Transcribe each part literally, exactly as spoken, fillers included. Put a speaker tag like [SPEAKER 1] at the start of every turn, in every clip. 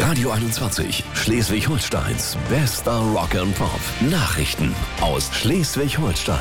[SPEAKER 1] Radio einundzwanzig, Schleswig-Holsteins bester Rock and Pop. Nachrichten aus Schleswig-Holstein.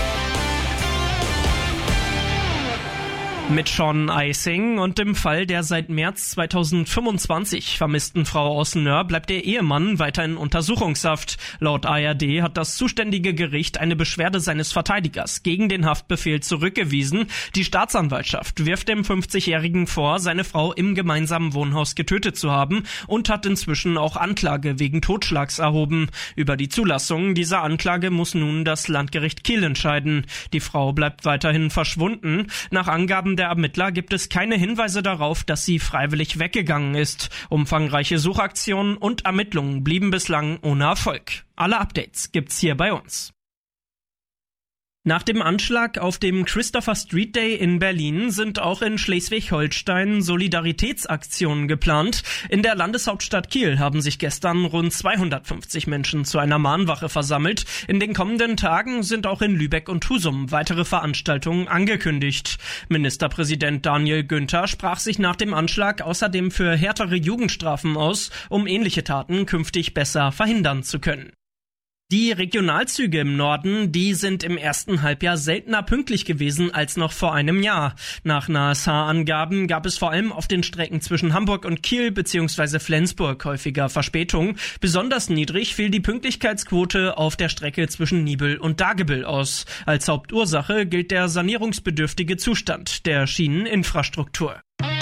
[SPEAKER 2] Mit Sean Eising und dem Fall der seit März zweitausendfünfundzwanzig vermissten Frau aus Nöhr bleibt der Ehemann weiter in Untersuchungshaft. Laut A R D hat das zuständige Gericht eine Beschwerde seines Verteidigers gegen den Haftbefehl zurückgewiesen. Die Staatsanwaltschaft wirft dem fünfzigjährigen vor, seine Frau im gemeinsamen Wohnhaus getötet zu haben und hat inzwischen auch Anklage wegen Totschlags erhoben. Über die Zulassung dieser Anklage muss nun das Landgericht Kiel entscheiden. Die Frau bleibt weiterhin verschwunden. Nach Angaben der Ermittler gibt es keine Hinweise darauf, dass sie freiwillig weggegangen ist. Umfangreiche Suchaktionen und Ermittlungen blieben bislang ohne Erfolg. Alle Updates gibt's hier bei uns. Nach dem Anschlag auf dem Christopher Street Day in Berlin sind auch in Schleswig-Holstein Solidaritätsaktionen geplant. In der Landeshauptstadt Kiel haben sich gestern rund zweihundertfünfzig Menschen zu einer Mahnwache versammelt. In den kommenden Tagen sind auch in Lübeck und Husum weitere Veranstaltungen angekündigt. Ministerpräsident Daniel Günther sprach sich nach dem Anschlag außerdem für härtere Jugendstrafen aus, um ähnliche Taten künftig besser verhindern zu können. Die Regionalzüge im Norden, die sind im ersten Halbjahr seltener pünktlich gewesen als noch vor einem Jahr. Nach N A S H-Angaben gab es vor allem auf den Strecken zwischen Hamburg und Kiel bzw. Flensburg häufiger Verspätungen. Besonders niedrig fiel die Pünktlichkeitsquote auf der Strecke zwischen Nibel und Dagebüll aus. Als Hauptursache gilt der sanierungsbedürftige Zustand der Schieneninfrastruktur.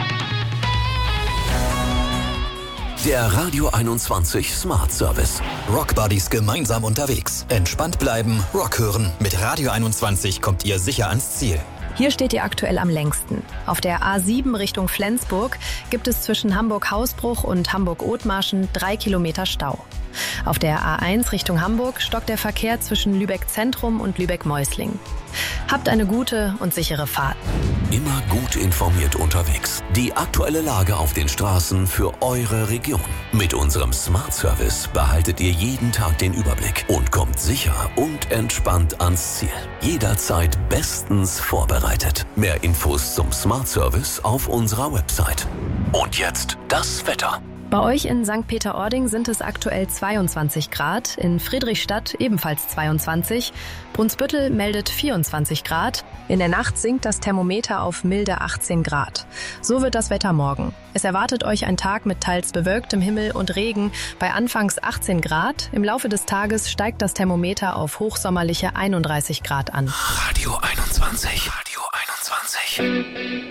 [SPEAKER 1] Der Radio einundzwanzig Smart Service.
[SPEAKER 3] Rockbuddies gemeinsam unterwegs. Entspannt bleiben, Rock hören. Mit Radio einundzwanzig kommt ihr sicher ans Ziel.
[SPEAKER 4] Hier steht ihr aktuell am längsten. Auf der A sieben Richtung Flensburg gibt es zwischen Hamburg-Hausbruch und Hamburg-Othmarschen drei Kilometer Stau. Auf der A eins Richtung Hamburg stockt der Verkehr zwischen Lübeck-Zentrum und Lübeck-Mäusling. Habt eine gute und sichere Fahrt.
[SPEAKER 1] Immer gut informiert unterwegs. Die aktuelle Lage auf den Straßen für eure Region. Mit unserem Smart Service behaltet ihr jeden Tag den Überblick und kommt sicher und entspannt ans Ziel. Jederzeit bestens vorbereitet. Mehr Infos zum Smart Service auf unserer Website. Und jetzt das Wetter.
[SPEAKER 4] Bei euch in Sankt Peter-Ording sind es aktuell zweiundzwanzig Grad, in Friedrichstadt ebenfalls zweiundzwanzig, Brunsbüttel meldet vierundzwanzig Grad, in der Nacht sinkt das Thermometer auf milde achtzehn Grad. So wird das Wetter morgen. Es erwartet euch ein Tag mit teils bewölktem Himmel und Regen bei anfangs achtzehn Grad. Im Laufe des Tages steigt das Thermometer auf hochsommerliche einunddreißig Grad an.
[SPEAKER 1] Radio einundzwanzig. Radio einundzwanzig.